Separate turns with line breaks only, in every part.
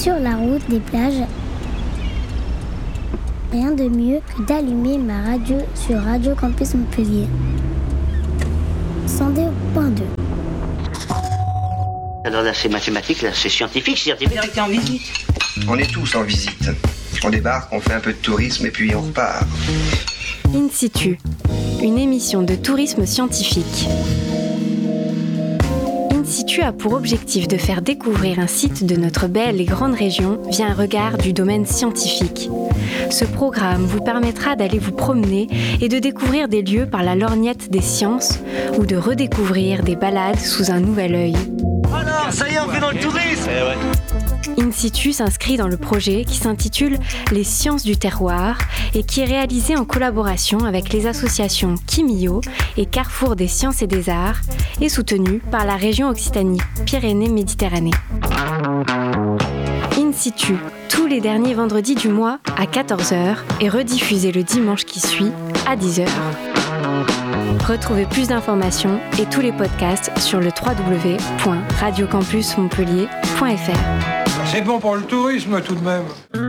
Sur la route des plages, rien de mieux que d'allumer ma radio sur Radio Campus Montpellier. 102.2.
Alors là, c'est mathématique, là, c'est scientifique, c'est-à-dire que t'es en visite.
On est tous en visite. On débarque, on fait un peu de tourisme et puis on repart.
In situ, une émission de tourisme scientifique. In situ a pour objectif de faire découvrir un site de notre belle et grande région via un regard du domaine scientifique. Ce programme vous permettra d'aller vous promener et de découvrir des lieux par la lorgnette des sciences ou de redécouvrir des balades sous un nouvel œil.
Alors, ça y est, on fait dans le tourisme.
In situ s'inscrit dans le projet qui s'intitule Les Sciences du Terroir et qui est réalisé en collaboration avec les associations Kimio et Carrefour des Sciences et des Arts et soutenu par la région Occitanie-Pyrénées-Méditerranée. In situ, tous les derniers vendredis du mois à 14h et rediffusé le dimanche qui suit à 10h. Retrouvez plus d'informations et tous les podcasts sur le www.radiocampusmontpellier.fr.
C'est bon pour le tourisme tout de même.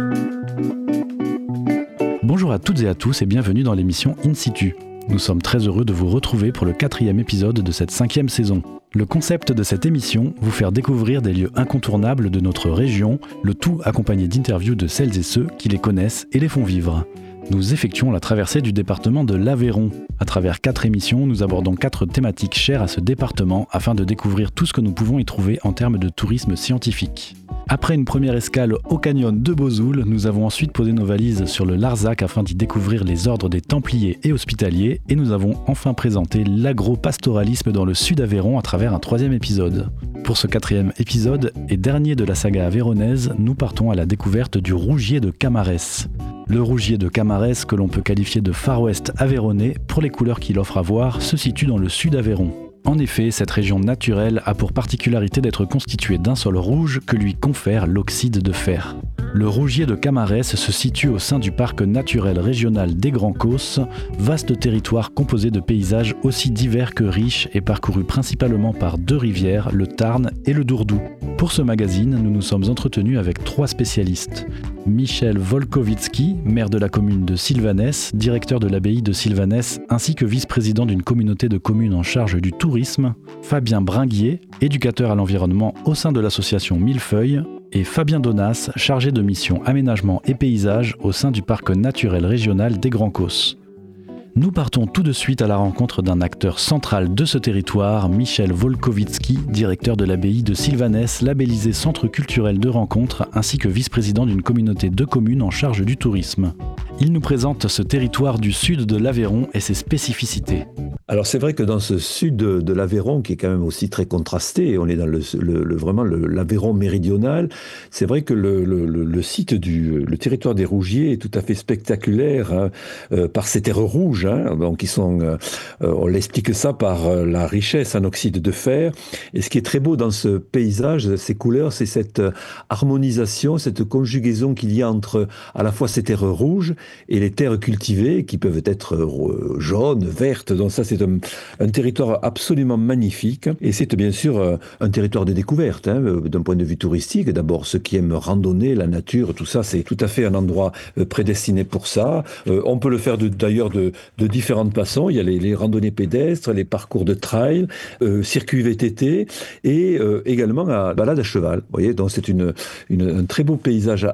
Bonjour à toutes et à tous et bienvenue dans l'émission In situ. Nous sommes très heureux de vous retrouver pour le 4e épisode de cette 5e saison. Le concept de cette émission, vous faire découvrir des lieux incontournables de notre région, le tout accompagné d'interviews de celles et ceux qui les connaissent et les font vivre. Nous effectuons la traversée du département de l'Aveyron. À travers 4 émissions, nous abordons 4 thématiques chères à ce département afin de découvrir tout ce que nous pouvons y trouver en termes de tourisme scientifique. Après une première escale au canyon de Bozoul, nous avons ensuite posé nos valises sur le Larzac afin d'y découvrir les ordres des Templiers et Hospitaliers et nous avons enfin présenté l'agro-pastoralisme dans le sud Aveyron à travers un 3e épisode. Pour ce 4e épisode et dernier de la saga aveyronnaise, nous partons à la découverte du Rougier de Camarès. Le Rougier de Camarès, que l'on peut qualifier de Far West aveyronnais pour les couleurs qu'il offre à voir, se situe dans le sud Aveyron. En effet, cette région naturelle a pour particularité d'être constituée d'un sol rouge que lui confère l'oxyde de fer. Le Rougier de Camarès se situe au sein du parc naturel régional des Grands Causses, vaste territoire composé de paysages aussi divers que riches et parcouru principalement par 2 rivières, le Tarn et le Dourdou. Pour ce magazine, nous nous sommes entretenus avec 3 spécialistes. Michel Volkovitsky, maire de la commune de Sylvanès, directeur de l'abbaye de Sylvanès, ainsi que vice-président d'une communauté de communes en charge du tourisme, Fabien Bringuier, éducateur à l'environnement au sein de l'association Millefeuille, et Fabien Donas, chargé de mission aménagement et paysage au sein du parc naturel régional des Grands Causses. Nous partons tout de suite à la rencontre d'un acteur central de ce territoire, Michel Volkovitsky, directeur de l'abbaye de Sylvanès, labellisé centre culturel de rencontre, ainsi que vice-président d'une communauté de communes en charge du tourisme. Il nous présente ce territoire du sud de l'Aveyron et ses spécificités.
Alors c'est vrai que dans ce sud de l'Aveyron, qui est quand même aussi très contrasté, on est dans vraiment l'Aveyron méridional, c'est vrai que le site le territoire des Rougiers est tout à fait spectaculaire par ces terres rouges, donc ils sont, on l'explique ça par la richesse en oxyde de fer, et ce qui est très beau dans ce paysage, ces couleurs, c'est cette harmonisation, cette conjugaison qu'il y a entre à la fois ces terres rouges et les terres cultivées qui peuvent être jaunes, vertes, donc ça c'est un territoire absolument magnifique et c'est bien sûr un territoire de découverte d'un point de vue touristique. D'abord, ceux qui aiment randonner, la nature, tout ça, c'est tout à fait un endroit prédestiné pour ça. On peut le faire d'ailleurs de différentes façons. Il y a les randonnées pédestres, les parcours de trail, circuits VTT et également la balade à cheval. Vous voyez, donc c'est un très beau paysage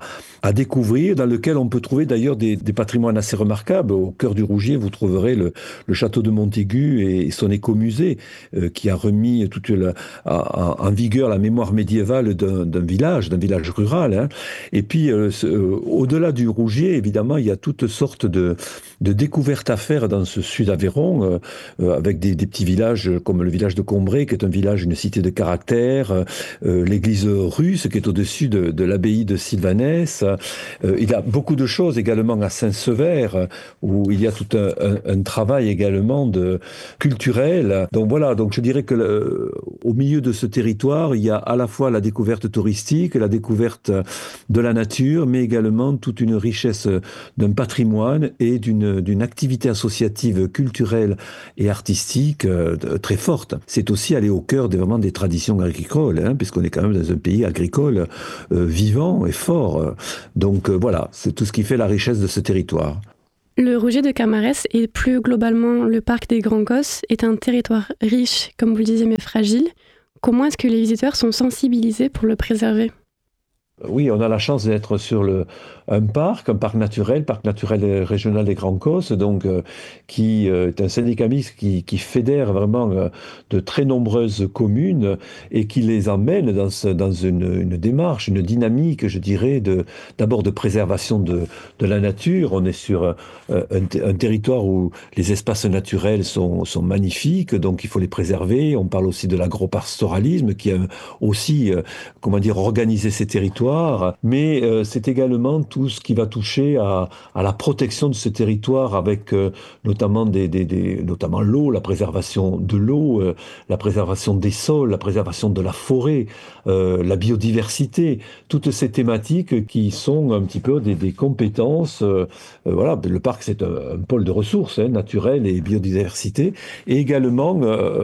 à découvrir, dans lequel on peut trouver d'ailleurs des patrimoines assez remarquables. Au cœur du Rougier, vous trouverez le château de Montaigu et son écomusée qui a remis en vigueur la mémoire médiévale d'un village rural. Et puis, au-delà du Rougier, évidemment, il y a toutes sortes de découvertes à faire dans ce sud Aveyron, avec des petits villages comme le village de Combray, qui est un village, une cité de caractère, l'église russe qui est au-dessus de l'abbaye de Sylvanès. Il y a beaucoup de choses également également à Saint-Sever, où il y a tout un travail également culturel. Donc voilà, donc je dirais que au milieu de ce territoire, il y a à la fois la découverte touristique, la découverte de la nature, mais également toute une richesse d'un patrimoine et d'une activité associative culturelle et artistique très forte. C'est aussi aller au cœur vraiment des traditions agricoles, puisqu'on est quand même dans un pays agricole vivant et fort. Donc voilà, c'est tout ce qui fait la richesse de ce territoire.
Le Rougier de Camarès et plus globalement le parc des Grands Cosses est un territoire riche, comme vous le disiez, mais fragile. Comment est-ce que les visiteurs sont sensibilisés pour le préserver ?
Oui, on a la chance d'être sur un parc naturel régional des Grands Cosses, donc qui est un syndicat mixte qui fédère vraiment de très nombreuses communes et qui les emmène dans une démarche, une dynamique, je dirais, d'abord de préservation de la nature. On est sur un territoire où les espaces naturels sont magnifiques, donc il faut les préserver. On parle aussi de l'agropastoralisme qui a aussi, organisé ces territoires. Mais c'est également tout ce qui va toucher à la protection de ce territoire avec notamment notamment l'eau, la préservation de l'eau, la préservation des sols, la préservation de la forêt, la biodiversité, toutes ces thématiques qui sont un petit peu des compétences. Voilà, le parc c'est un pôle de ressources naturelles et biodiversité, et également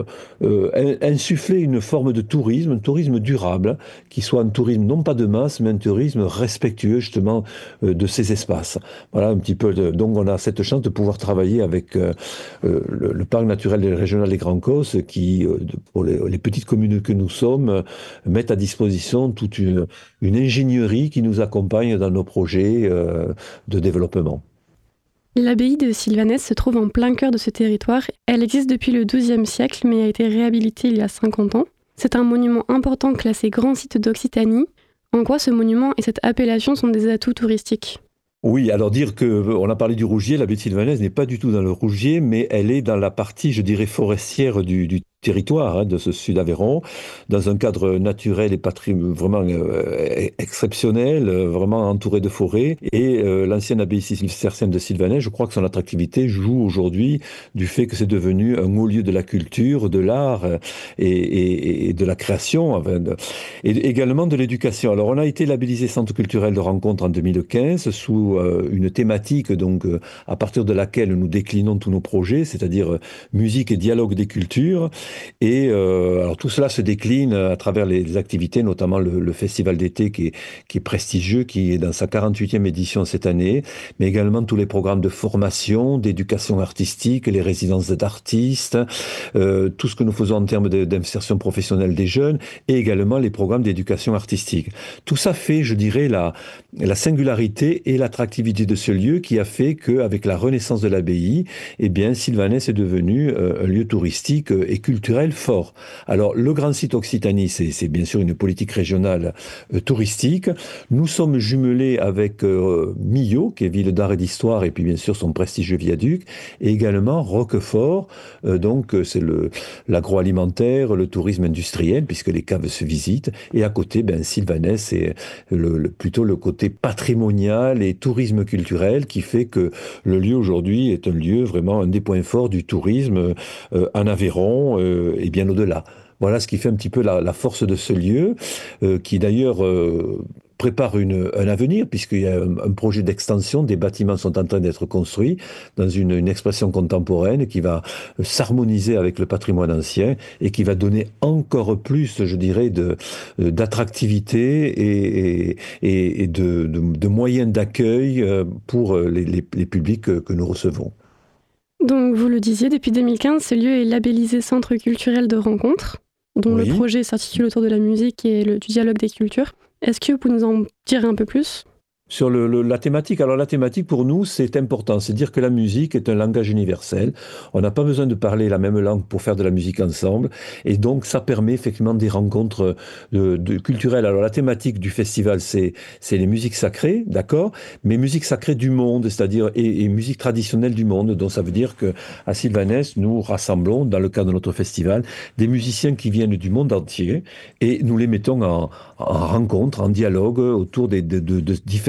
insuffler une forme de tourisme, un tourisme durable, qui soit un tourisme non pas de masse, mais un tourisme respectueux justement de ces espaces. Voilà un petit peu. Donc on a cette chance de pouvoir travailler avec le parc naturel régional des Grands Cosses qui, pour les petites communes que nous sommes, mettent à disposition toute une ingénierie qui nous accompagne dans nos projets de développement.
L'abbaye de Sylvanès se trouve en plein cœur de ce territoire. Elle existe depuis le XIIe siècle, mais a été réhabilitée il y a 50 ans. C'est un monument important classé grand site d'Occitanie. En quoi ce monument et cette appellation sont des atouts touristiques ?
Oui, alors dire on a parlé du Rougier, l'abbaye de Sylvanès n'est pas du tout dans le Rougier, mais elle est dans la partie, je dirais, forestière du territoire de ce Sud-Aveyron, dans un cadre naturel et vraiment exceptionnel, vraiment entouré de forêts. Et l'ancienne abbaye cistercienne de Sylvanès, je crois que son attractivité joue aujourd'hui du fait que c'est devenu un haut lieu de la culture, de l'art et de la création, et également de l'éducation. Alors on a été labellisé Centre culturel de rencontre en 2015 sous une thématique donc à partir de laquelle nous déclinons tous nos projets, c'est-à-dire musique et dialogue des cultures. Et alors tout cela se décline à travers les activités, notamment le festival d'été qui est prestigieux, qui est dans sa 48e édition cette année, mais également tous les programmes de formation, d'éducation artistique, les résidences d'artistes, tout ce que nous faisons en termes d'insertion professionnelle des jeunes, et également les programmes d'éducation artistique. Tout ça fait, je dirais, la singularité et l'attractivité de ce lieu qui a fait qu'avec la renaissance de l'abbaye, eh bien, Sylvanès est devenu un lieu touristique et culturel fort. Alors, le grand site Occitanie, c'est bien sûr une politique régionale touristique. Nous sommes jumelés avec Millau, qui est ville d'art et d'histoire, et puis bien sûr son prestigieux viaduc, et également Roquefort, donc c'est l'agroalimentaire, le tourisme industriel, puisque les caves se visitent, et à côté, Sylvanès, c'est plutôt le côté patrimonial et tourisme culturel qui fait que le lieu aujourd'hui est un lieu vraiment un des points forts du tourisme en Aveyron, et bien au-delà. Voilà ce qui fait un petit peu la force de ce lieu, qui d'ailleurs prépare un avenir, puisqu'il y a un projet d'extension, des bâtiments sont en train d'être construits dans une expression contemporaine qui va s'harmoniser avec le patrimoine ancien et qui va donner encore plus, je dirais, d'attractivité et de moyens d'accueil pour les publics que nous recevons.
Donc, vous le disiez, depuis 2015, ce lieu est labellisé Centre culturel de rencontre, dont le projet s'articule autour de la musique et du dialogue des cultures. Est-ce que vous pouvez nous en dire un peu plus ?
Sur la thématique, alors la thématique pour nous c'est important, c'est dire que la musique est un langage universel, on n'a pas besoin de parler la même langue pour faire de la musique ensemble, et donc ça permet effectivement des rencontres culturelles. Alors la thématique du festival c'est les musiques sacrées, d'accord, mais musique sacrée du monde, c'est-à-dire et musique traditionnelle du monde, donc ça veut dire que à Sylvanès nous rassemblons dans le cadre de notre festival des musiciens qui viennent du monde entier et nous les mettons en rencontre, en dialogue autour de différents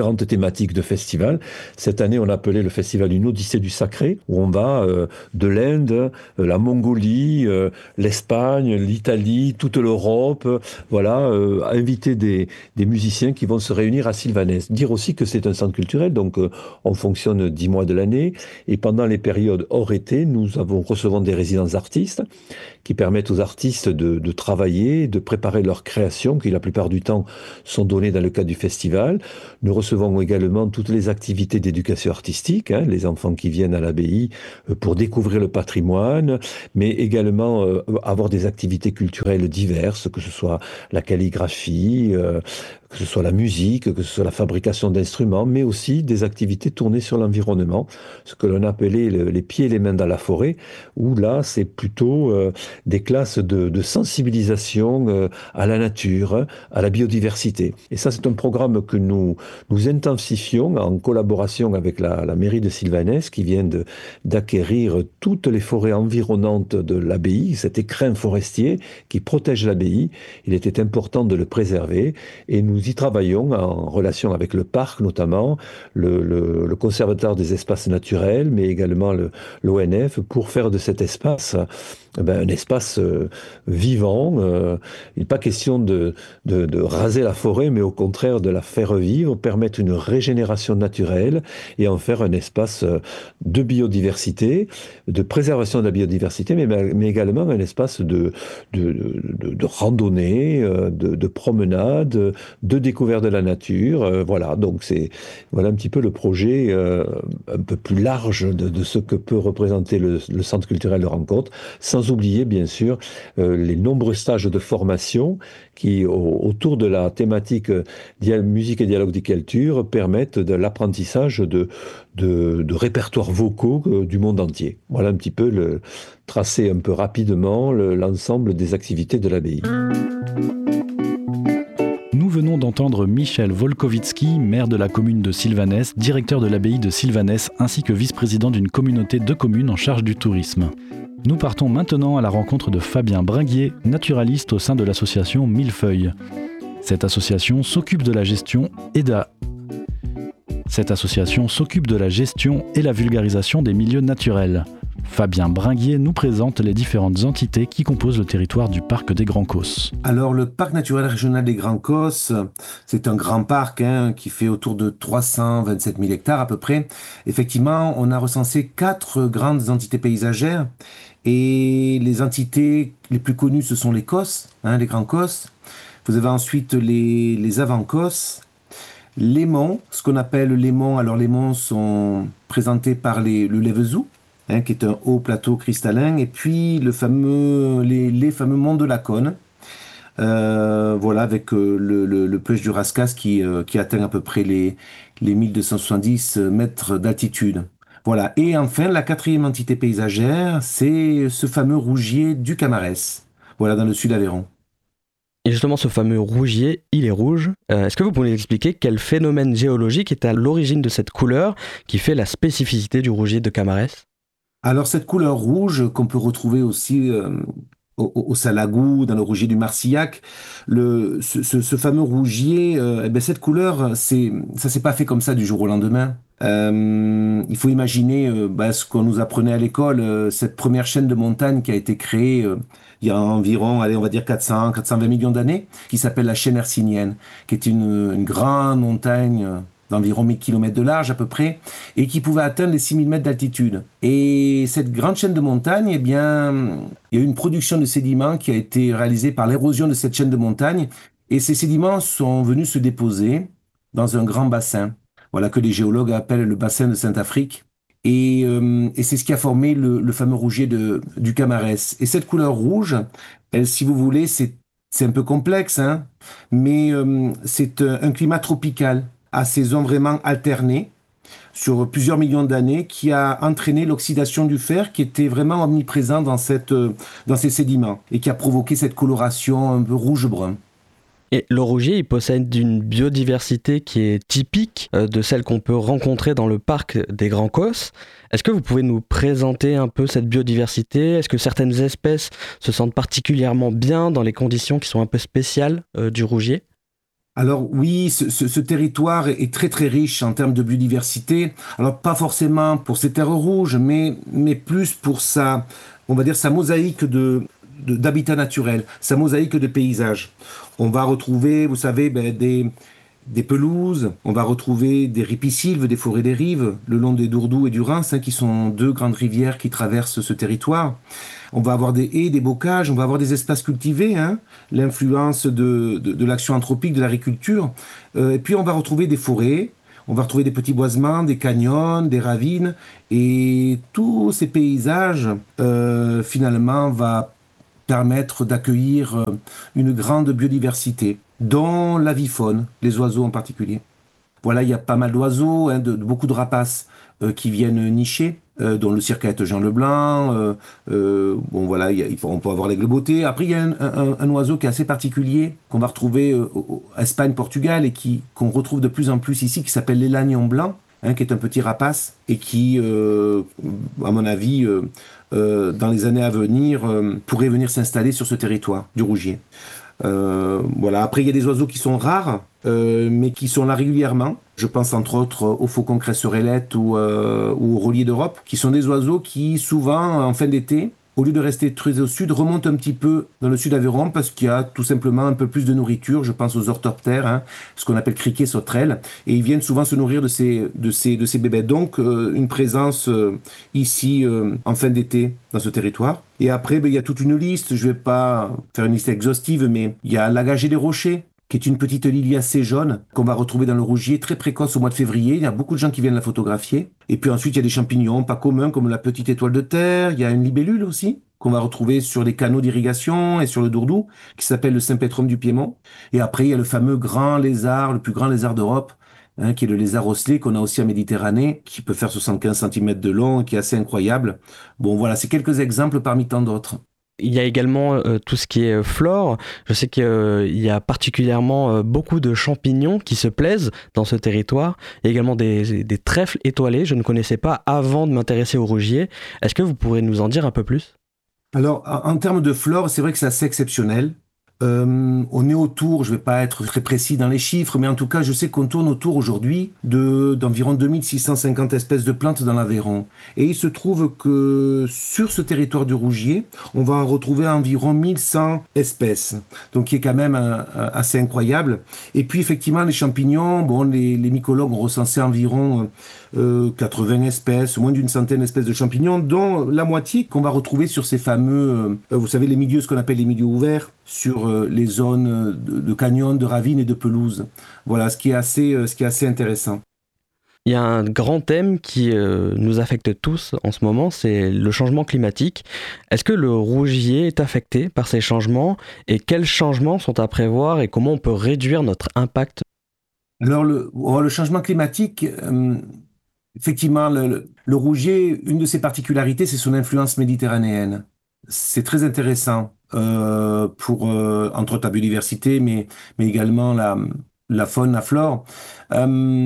différentes thématiques de festival. Cette année, on a appelé le festival une Odyssée du sacré, où on va de l'Inde, la Mongolie, l'Espagne, l'Italie, toute l'Europe, inviter des musiciens qui vont se réunir à Sylvanès. Dire aussi que c'est un centre culturel, donc on fonctionne 10 mois de l'année, et pendant les périodes hors été, nous recevons des résidences artistes qui permettent aux artistes de travailler, de préparer leurs créations, qui la plupart du temps sont données dans le cadre du festival. Nous recevons également toutes les activités d'éducation artistique, les enfants qui viennent à l'abbaye pour découvrir le patrimoine, mais également avoir des activités culturelles diverses, que ce soit la calligraphie, que ce soit la musique, que ce soit la fabrication d'instruments, mais aussi des activités tournées sur l'environnement, ce que l'on appelait les pieds et les mains dans la forêt, où là, c'est plutôt des classes de sensibilisation à la nature, à la biodiversité. Et ça, c'est un programme que nous intensifions en collaboration avec la mairie de Sylvanès, qui vient d'acquérir toutes les forêts environnantes de l'abbaye, cet écrin forestier qui protège l'abbaye. Il était important de le préserver, et nous y travaillons en relation avec le parc notamment, le conservatoire des espaces naturels, mais également l'ONF, pour faire de cet espace un espace vivant. Il n'est pas question de raser la forêt, mais au contraire de la faire vivre, permettre une régénération naturelle et en faire un espace de biodiversité, de préservation de la biodiversité, mais également un espace de randonnée, de promenade, de découverte de la nature. Donc voilà un petit peu le projet un peu plus large de ce que peut représenter le centre culturel de rencontre, sans oublier bien sûr les nombreux stages de formation qui, autour de la thématique musique et dialogue des cultures, permettent de l'apprentissage de répertoires vocaux du monde entier. Voilà un petit peu tracer un peu rapidement l'ensemble des activités de l'abbaye.
Nous venons d'entendre Michel Volkovitsky, maire de la commune de Sylvanès, directeur de l'abbaye de Sylvanès, ainsi que vice-président d'une communauté de communes en charge du tourisme. Nous partons maintenant à la rencontre de Fabien Bringuier, naturaliste au sein de l'association Millefeuille. Cette association s'occupe de la gestion et la vulgarisation des milieux naturels. Fabien Bringuier nous présente les différentes entités qui composent le territoire du parc des Grands Causses.
Alors le parc naturel régional des Grands Causses, c'est un grand parc qui fait autour de 327 000 hectares à peu près. Effectivement, on a recensé 4 grandes entités paysagères, et les entités les plus connues, ce sont les Causses, les Grands Causses. Vous avez ensuite les Avant-Causses, les monts, ce qu'on appelle les monts. Alors les monts sont présentés par le Lévezou, qui est un haut plateau cristallin, et puis les fameux monts de Laconne, avec le Puig du Rascasse qui atteint à peu près les 1270 mètres d'altitude. Voilà. Et enfin, la 4e entité paysagère, c'est ce fameux rougier du Camarès, dans le sud d'Aveyron.
Et justement, ce fameux rougier, il est rouge. Est-ce que vous pouvez expliquer quel phénomène géologique est à l'origine de cette couleur qui fait la spécificité du rougier de Camarès ?
Alors cette couleur rouge qu'on peut retrouver aussi au Salagou, dans le rougier du Marcillac, ce fameux rougier, cette couleur, ça s'est pas fait comme ça du jour au lendemain. Il faut imaginer ce qu'on nous apprenait à l'école, cette première chaîne de montagnes qui a été créée il y a environ, on va dire 420 millions d'années, qui s'appelle la chaîne hercynienne, qui est une grande montagne d'environ 1000 km de large à peu près, et qui pouvait atteindre les 6000 mètres d'altitude. Et cette grande chaîne de montagnes, il y a eu une production de sédiments qui a été réalisée par l'érosion de cette chaîne de montagnes, et ces sédiments sont venus se déposer dans un grand bassin, que les géologues appellent le bassin de Saint-Afrique, et c'est ce qui a formé le fameux rougier du Camarès. Et cette couleur rouge, elle, si vous voulez, c'est un peu complexe, mais c'est un climat tropical, à saison vraiment alternée, sur plusieurs millions d'années, qui a entraîné l'oxydation du fer qui était vraiment omniprésent dans ces sédiments et qui a provoqué cette coloration un peu rouge-brun.
Et le rougier, il possède une biodiversité qui est typique de celle qu'on peut rencontrer dans le parc des Grands Causses. Est-ce que vous pouvez nous présenter un peu cette biodiversité ? Est-ce que certaines espèces se sentent particulièrement bien dans les conditions qui sont un peu spéciales du rougier ?
Alors oui, ce territoire est très très riche en termes de biodiversité. Alors pas forcément pour ses terres rouges, mais plus pour sa, on va dire, sa mosaïque d'habitat naturel, sa mosaïque de paysages. On va retrouver, vous savez, des pelouses, on va retrouver des ripisylves, des forêts des rives, le long des Dourdous et du Rhin, qui sont deux grandes rivières qui traversent ce territoire. On va avoir des haies, des bocages, on va avoir des espaces cultivés, l'influence de l'action anthropique de l'agriculture. Et puis on va retrouver des forêts, on va retrouver des petits boisements, des canyons, des ravines. Et tous ces paysages, finalement, va permettre d'accueillir une grande biodiversité, dont l'avifaune, les oiseaux en particulier. Voilà, il y a pas mal d'oiseaux, beaucoup de rapaces qui viennent nicher, dont le circaète Jean Leblanc. Bon voilà, on peut avoir l'aigle beauté. Après, il y a un oiseau qui est assez particulier, qu'on va retrouver en Espagne, Portugal, et qu'on retrouve de plus en plus ici, qui s'appelle l'élagnon blanc, qui est un petit rapace, et qui, à mon avis, dans les années à venir, pourrait venir s'installer sur ce territoire du Rougier. Voilà. Après, il y a des oiseaux qui sont rares, mais qui sont là régulièrement. Je pense entre autres aux faucons cresserellettes ou aux reliers d'Europe, qui sont des oiseaux qui, souvent, en fin d'été, au lieu de rester très au sud, remontent un petit peu dans le sud Aveyron parce qu'il y a tout simplement un peu plus de nourriture. Je pense aux orthoptères, ce qu'on appelle criquets, sauterelles, et ils viennent souvent se nourrir de ces bébés. Donc, une présence ici en fin d'été dans ce territoire. Et après, il y a toute une liste. Je ne vais pas faire une liste exhaustive, mais il y a l'agagé des rochers, qui est une petite liliacée jaune qu'on va retrouver dans le Rougier, très précoce au mois de février. Il y a beaucoup de gens qui viennent la photographier. Et puis ensuite, il y a des champignons pas communs comme la petite étoile de terre. Il y a une libellule aussi, qu'on va retrouver sur les canaux d'irrigation et sur le Dourdou, qui s'appelle le Sympétrum du Piémont. Et après, il y a le fameux grand lézard, le plus grand lézard d'Europe, qui est le lézard osselet, qu'on a aussi en Méditerranée, qui peut faire 75 cm de long, qui est assez incroyable. Bon, voilà, c'est quelques exemples parmi tant d'autres.
Il y a également tout ce qui est flore. Je sais qu'il y a particulièrement beaucoup de champignons qui se plaisent dans ce territoire. Il y a également des trèfles étoilés. Je ne connaissais pas avant de m'intéresser au Rougier. Est-ce que vous pourrez nous en dire un peu plus ?
Alors, en termes de flore, c'est vrai que c'est assez exceptionnel. On est autour, je ne vais pas être très précis dans les chiffres, mais en tout cas, je sais qu'on tourne autour aujourd'hui d'environ 2650 espèces de plantes dans l'Aveyron. Et il se trouve que sur ce territoire du Rougier, on va en retrouver environ 1100 espèces, donc qui est quand même assez incroyable. Et puis effectivement, les champignons, les mycologues ont recensé environ 80 espèces, moins d'une centaine d'espèces de champignons, dont la moitié qu'on va retrouver sur ces fameux, vous savez, les milieux, ce qu'on appelle les milieux ouverts, sur les zones de canyons, de ravines et de pelouses. Voilà, ce qui est assez intéressant.
Il y a un grand thème qui nous affecte tous en ce moment, c'est le changement climatique. Est-ce que le Rougier est affecté par ces changements et quels changements sont à prévoir et comment on peut réduire notre impact ?
Alors, le changement climatique, effectivement, le Rougier, une de ses particularités, c'est son influence méditerranéenne. C'est très intéressant pour, entre autres, la biodiversité, mais également la faune, la flore. La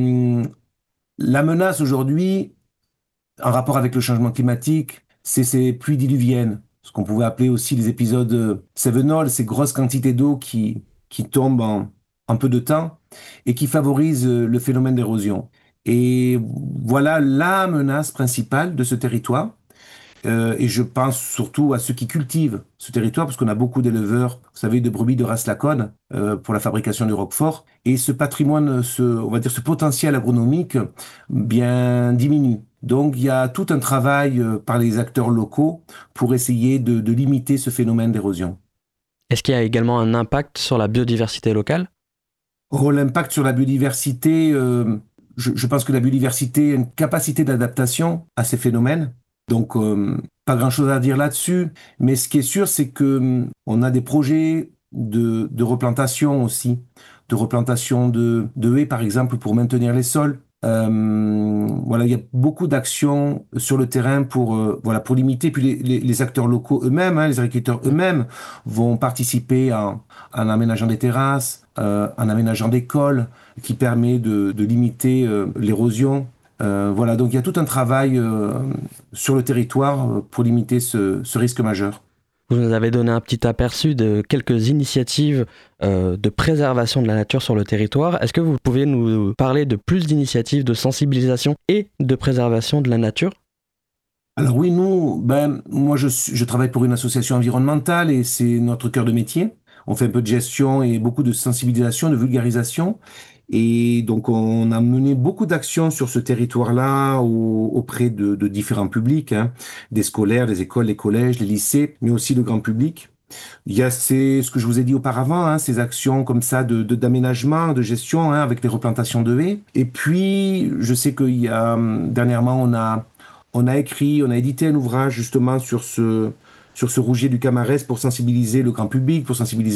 menace aujourd'hui, en rapport avec le changement climatique, c'est ces pluies diluviennes, ce qu'on pouvait appeler aussi les épisodes cévenols, ces grosses quantités d'eau qui tombent en peu de temps et qui favorisent le phénomène d'érosion. Et voilà la menace principale de ce territoire. Et je pense surtout à ceux qui cultivent ce territoire, parce qu'on a beaucoup d'éleveurs, vous savez, de brebis de race Laconne pour la fabrication du roquefort. Et ce patrimoine, on va dire ce potentiel agronomique, bien diminue. Donc il y a tout un travail par les acteurs locaux pour essayer de limiter ce phénomène d'érosion.
Est-ce qu'il y a également un impact sur la biodiversité locale ?
L'impact sur la biodiversité, je pense que la biodiversité a une capacité d'adaptation à ces phénomènes. Donc, pas grand-chose à dire là-dessus, mais ce qui est sûr, c'est que on a des projets de replantation aussi, de replantation de haies, par exemple, pour maintenir les sols. Voilà, il y a beaucoup d'actions sur le terrain pour limiter. Puis les acteurs locaux eux-mêmes, les agriculteurs eux-mêmes, vont participer en aménageant des terrasses, en aménageant des cols, qui permet de limiter l'érosion. Voilà, donc il y a tout un travail sur le territoire pour limiter ce risque majeur.
Vous nous avez donné un petit aperçu de quelques initiatives de préservation de la nature sur le territoire. Est-ce que vous pouvez nous parler de plus d'initiatives de sensibilisation et de préservation de la nature ?
Alors oui, moi je travaille pour une association environnementale et c'est notre cœur de métier. On fait un peu de gestion et beaucoup de sensibilisation, de vulgarisation. Et donc, on a mené beaucoup d'actions sur ce territoire-là auprès de différents publics, des scolaires, des écoles, des collèges, les lycées, mais aussi le grand public. Il y a ce que je vous ai dit auparavant, ces actions comme ça d'aménagement, de gestion, avec des replantations de haies. Et puis, je sais qu'il y a dernièrement, on a édité un ouvrage justement sur ce rougier du Camarès pour sensibiliser le grand public, pour sensibiliser